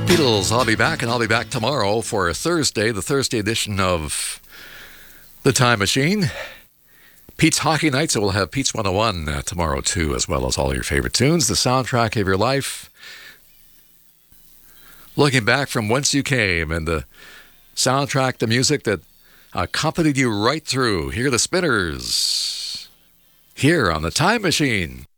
Beatles, I'll be back, and I'll be back tomorrow for Thursday, the Thursday edition of The Time Machine. Pete's Hockey Night, so we'll have Pete's 101 tomorrow too, as well as all your favorite tunes, the soundtrack of your life. Looking back from whence you came and the soundtrack, the music that accompanied you right through. Hear the Spinners here on The Time Machine.